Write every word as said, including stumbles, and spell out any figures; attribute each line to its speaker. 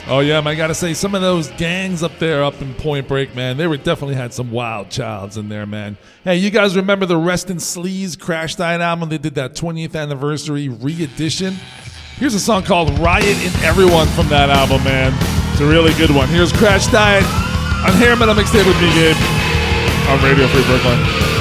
Speaker 1: Oh, yeah, man, I got to say, some of those gangs up there up in Point Break, man, they were definitely had some wild childs in there, man. Hey, you guys remember the Rest in Sleaze Crash Diet album? They did that twentieth anniversary re-edition. Here's a song called Riot in Everyone from that album, man. It's a really good one. Here's Crash Diet on Hair Metal Mixtape with me, Gabe, on Radio Free Brooklyn.